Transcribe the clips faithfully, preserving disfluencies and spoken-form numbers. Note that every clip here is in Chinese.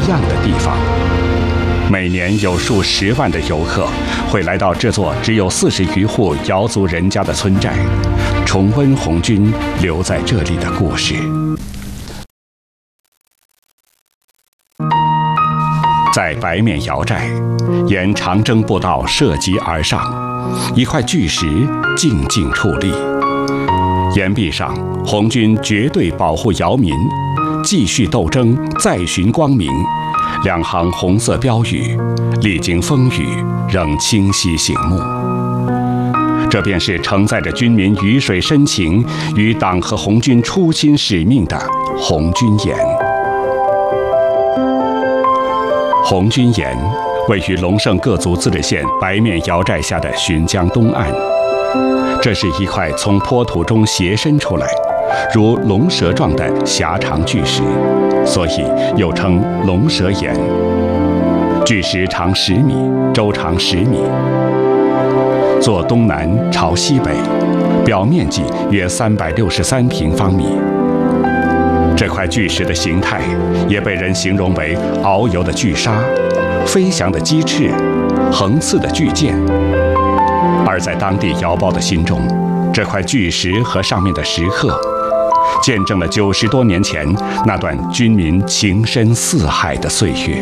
样的地方。每年有数十万的游客会来到这座只有四十余户瑶族人家的村寨，重温红军留在这里的故事。在白面瑶寨，沿长征步道涉级而上，一块巨石静静矗立。岩壁上，红军绝对保护瑶民，继续斗争，再寻光明。两行红色标语，历经风雨，仍清晰醒目。这便是承载着军民鱼水深情与党和红军初心使命的红军岩。红军岩位于龙胜各族自治县白面瑶寨下的浔江东岸，这是一块从坡土中斜伸出来，如龙蛇状的狭长巨石，所以又称龙蛇岩。巨石长十米，周长十米，坐东南朝西北，表面积约三百六十三平方米。这块巨石的形态也被人形容为遨游的巨鲨、飞翔的鸡翅、横刺的巨剑。而在当地瑶胞的心中，这块巨石和上面的石刻，见证了九十多年前那段军民情深似海的岁月。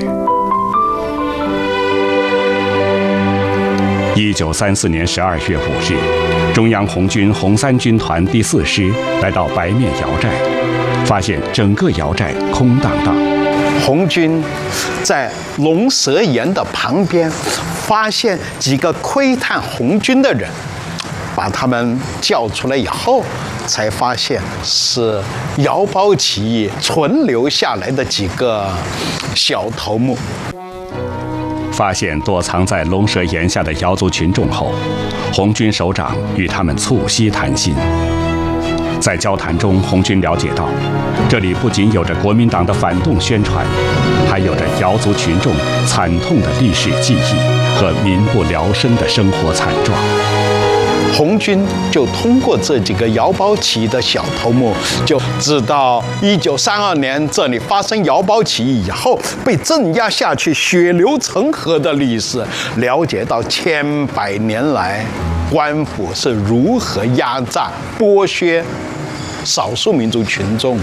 一九三四年十二月五日，中央红军红三军团第四师来到白面瑶寨，发现整个瑶寨空荡荡。 红军在龙蛇岩的旁边发现几个窥探红军的人，把他们叫出来以后，才发现是瑶胞起义存留下来的几个小头目。 发现躲藏在龙蛇岩下的瑶族群众后，红军首长与他们促膝谈心。在交谈中，红军了解到，这里不仅有着国民党的反动宣传，还有着瑶族群众惨痛的历史记忆和民不聊生的生活惨状。 红军就通过这几个瑶胞起义的小头目，就知道一九三二年这里发生瑶胞起义以后被镇压下去、血流成河的历史，了解到千百年来官府是如何压榨、剥削少数民族群众。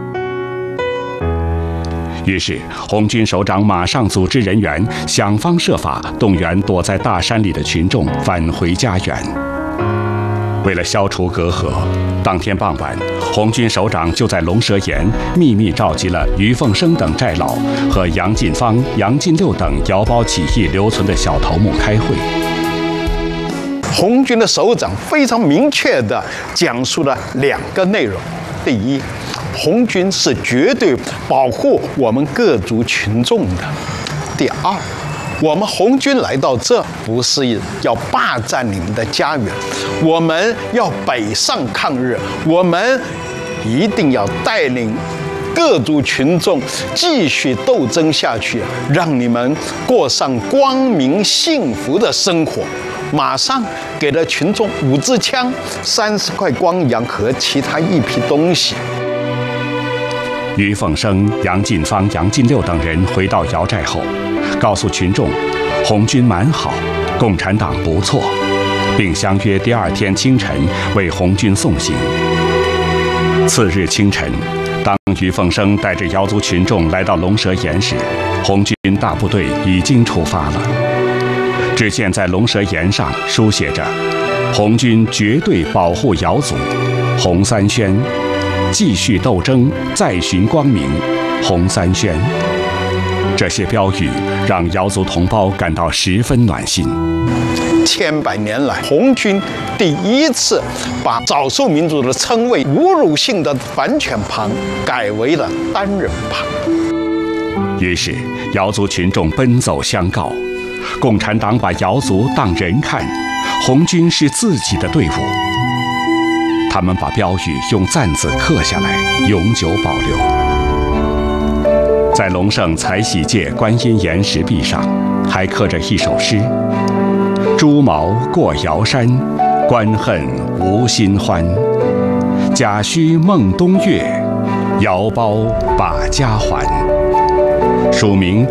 于是，红军首长马上组织人员，想方设法动员躲在大山里的群众返回家园。为了消除隔阂，当天傍晚，红军首长就在龙蛇岩秘密召集了于凤生等寨老和杨进芳、杨进六等瑶胞起义留存的小头目开会。 红军的首长非常明确地讲述了两个内容：第一，红军是绝对保护我们各族群众的；第二，我们红军来到这不是要霸占你们的家园，我们要北上抗日，我们一定要带领各族群众继续斗争下去，让你们过上光明幸福的生活。马上给了群众五支枪、三十块光洋和其他一批东西。 于凤生、杨进芳、杨进六等人回到瑶寨后，告诉群众，红军蛮好，共产党不错，并相约第二天清晨为红军送行。次日清晨，当于凤生带着瑶族群众来到龙蛇岩时，红军大部队已经出发了。只见在龙蛇岩上书写着“红军绝对保护瑶族，红三宣，继续斗争，再寻光明，红三宣”。这些标语让瑶族同胞感到十分暖心。 千百年来，红军第一次把少数民族的称谓侮辱性的反犬旁改为了单人旁。 于是，瑶族群众奔走相告，共产党把瑶族当人看，红军是自己的队伍。他们把标语用簪子刻下来，永久保留。在龙胜财喜界观音岩石壁上，还刻着一首诗：“朱毛过瑶山，关恨无心欢。甲戌梦东岳，瑶胞把家还。”署名